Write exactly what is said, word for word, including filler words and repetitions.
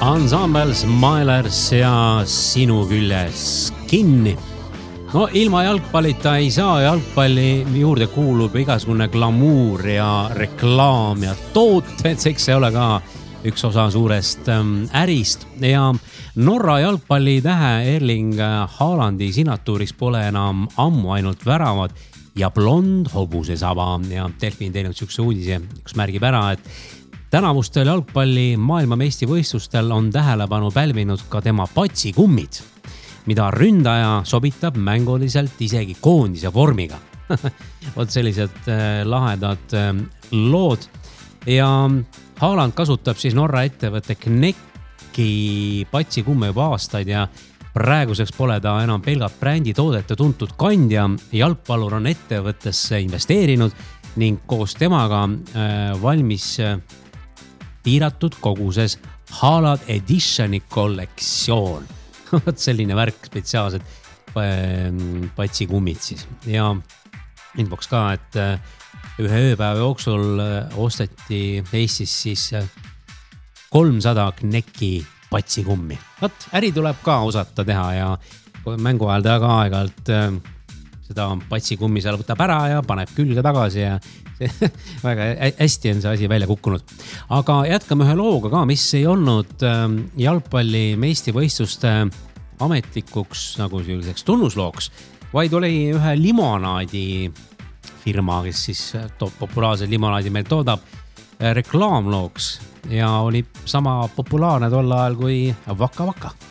Ensemble Smilers ja Sinu küljes kinni. No ilma jalgpallita ei saa, jalgpalli juurde kuulub igasugune glamuur ja reklaam ja tooted, eks see ole ka üks osa suurest ärist ja Norra jalgpalli tähe Erling Haalandi signatuuris pole enam ammu ainult väravad ja blond hobusesaba ja Delfi on teinud sükse uudise, kus märgib ära, et tänavustel jalgpalli maailmameistrivõistlustel on tähelepanu pälvinud ka tema patsikummid, mida ründaja sobitab mänguliselt isegi koondise vormiga. Vot sellised lahedad lood ja Haaland kasutab siis Norra ettevõtte Knekki patsikumme juba aastaid ja praeguseks pole ta enam pelgalt brändi toodete tuntud kandja. Jalgpallur on ettevõttesse investeerinud ning koos temaga valmis piiratud koguses Haalad Editioni kollektsioon. Selline värk spetsiaalsed patsikummid siis. Ja infoks ka, et ühe ööpäeva jooksul osteti Eestis siis kolmsada Knekki patsikummi. Võt, äri tuleb ka osata teha ja mängu ajal teha ka aegalt seda patsikummi seal võtab ära ja paneb külge tagasi ja väga hästi on see asi välja kukkunud. Aga jätkame ühe looga ka, mis ei olnud jalgpalli meistrivõistluste ametlikuks nagu selliseks tunnuslooks, vaid oli ühe limonaadi firma, kes siis populaarse limonaadi meil toodab reklaamlooks ja oli sama populaarne tol ajal kui Vaka Vaka.